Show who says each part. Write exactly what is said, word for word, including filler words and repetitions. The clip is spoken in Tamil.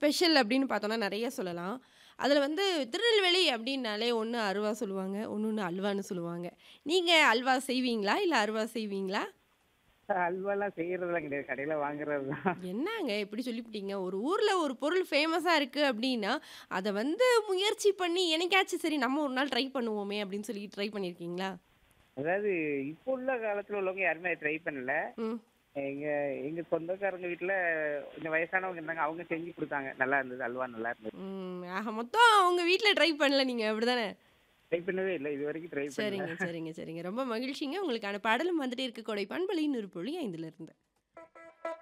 Speaker 1: ஸ்பெஷல் அப்படின்னு பார்த்தோம்னா நெறைய சொல்லலாம். அதில வந்து திருநெல்வேலி அப்படின்னாலே ஒண்ணு அருவா சொல்லுவாங்க, இன்னொன்னு அல்வான்னு சொல்லுவாங்க. நீங்க அல்வா செய்வீங்களா? இல்ல அருவா செய்வீங்களா?
Speaker 2: அல்வாலாம் செய்றதெல்லாம் கிடையாது. கடையில வாங்குறது தான்.
Speaker 1: என்னங்க இப்படி சொல்லிப்புட்டீங்க? ஒரு ஊர்ல ஒரு பொருள் ஃபேமஸா இருக்கு அப்படின்னா, அத வந்து முயற்சி பண்ணி என்னைக்காச்சும் சரி நம்ம ஒரு நாள் ட்ரை பண்ணுவோமே அப்படின்னு சொல்லி ட்ரை பண்ணியிருக்கீங்களா?
Speaker 2: அதாவது இப்போ உள்ள காலத்துல உள்ளவங்க யாருமே அத ட்ரை பண்ணல.
Speaker 1: ம்.
Speaker 2: எங்க எங்க சொந்தக்காரங்க வீட்ல கொஞ்சம் வயசானவங்க இருந்தாங்க. அவங்க செஞ்சு குடுத்தாங்க. நல்லா இருந்தது. அல்வா நல்லா இருந்தது.
Speaker 1: ம். ஆக மொத்தம் உங்க வீட்ல ட்ரை பண்ணல நீங்க அப்படிதானே?
Speaker 2: ட்ரை பண்ணவே இல்ல. இதுவரைக்கும் ட்ரை பண்ணல.
Speaker 1: சரிங்க, சரிங்க, சரிங்க. ரொம்ப மகிழ்ச்சிங்க. உங்களுக்கான பாடலும் வந்துட்டே இருக்கு. கோடை பண்பலை நூறு புள்ளி ஐந்துல இருந்து.